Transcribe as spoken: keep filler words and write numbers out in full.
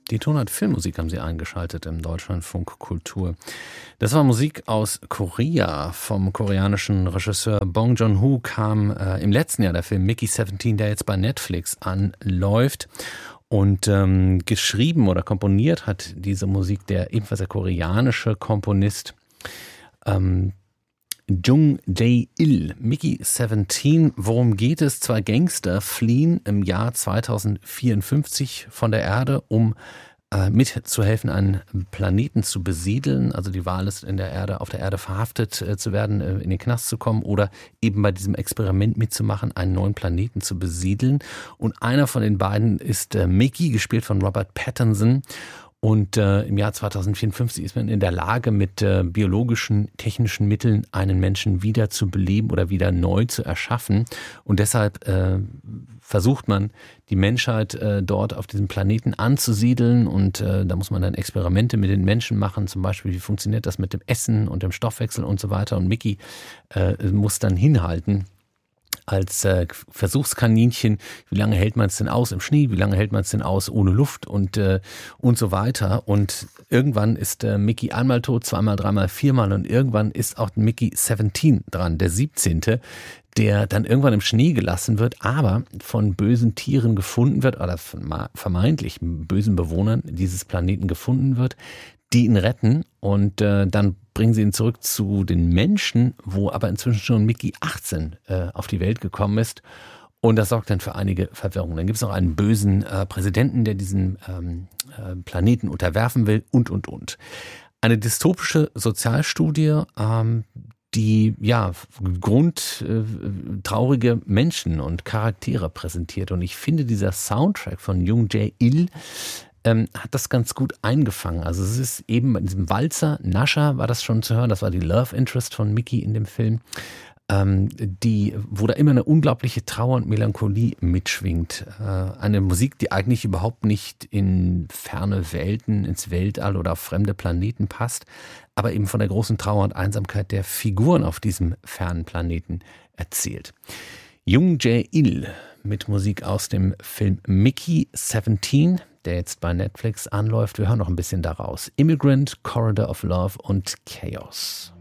Die Tonart Filmmusik haben Sie eingeschaltet im Deutschlandfunk Kultur. Das war Musik aus Korea. Vom koreanischen Regisseur Bong Joon-ho kam äh, im letzten Jahr der Film Mickey siebzehn, der jetzt bei Netflix anläuft. Und ähm, geschrieben oder komponiert hat diese Musik der ebenfalls der koreanische Komponist ähm, Jung Jae-il. Mickey siebzehn, worum geht es? Zwei Gangster fliehen im Jahr zweitausendvierundfünfzig von der Erde, um äh, mitzuhelfen, einen Planeten zu besiedeln. Also die Wahl ist, in der Erde, auf der Erde verhaftet äh, zu werden, äh, in den Knast zu kommen oder eben bei diesem Experiment mitzumachen, einen neuen Planeten zu besiedeln. Und einer von den beiden ist äh, Mickey, gespielt von Robert Pattinson. Und äh, im Jahr zweitausendvierundfünfzig ist man in der Lage, mit äh, biologischen, technischen Mitteln einen Menschen wieder zu beleben oder wieder neu zu erschaffen. Und deshalb äh, versucht man, die Menschheit äh, dort auf diesem Planeten anzusiedeln. Und äh, da muss man dann Experimente mit den Menschen machen. Zum Beispiel, wie funktioniert das mit dem Essen und dem Stoffwechsel und so weiter. Und Mickey äh, muss dann hinhalten als äh, Versuchskaninchen, wie lange hält man es denn aus im Schnee, wie lange hält man es denn aus ohne Luft und äh, und so weiter. Und irgendwann ist äh, Mickey einmal tot, zweimal, dreimal, viermal und irgendwann ist auch Mickey siebzehn dran, der siebzehnte, der dann irgendwann im Schnee gelassen wird, aber von bösen Tieren gefunden wird oder von vermeintlich bösen Bewohnern dieses Planeten gefunden wird, die ihn retten und äh, dann bringen sie ihn zurück zu den Menschen, wo aber inzwischen schon Mickey achtzehn äh, auf die Welt gekommen ist. Und das sorgt dann für einige Verwirrung. Dann gibt es noch einen bösen äh, Präsidenten, der diesen ähm, äh, Planeten unterwerfen will und, und, und. Eine dystopische Sozialstudie, ähm, die ja grundtraurige äh, Menschen und Charaktere präsentiert. Und ich finde, dieser Soundtrack von Jung Jae-il Ähm, hat das ganz gut eingefangen. Also es ist eben bei diesem Walzer, Nasha war das schon zu hören, das war die Love Interest von Mickey in dem Film, ähm, die, wo da immer eine unglaubliche Trauer und Melancholie mitschwingt. Äh, eine Musik, die eigentlich überhaupt nicht in ferne Welten, ins Weltall oder auf fremde Planeten passt, aber eben von der großen Trauer und Einsamkeit der Figuren auf diesem fernen Planeten erzählt. Jung Jae-il mit Musik aus dem Film Mickey siebzehn, der jetzt bei Netflix anläuft. Wir hören noch ein bisschen daraus. Immigrant, Corridor of Love und Chaos.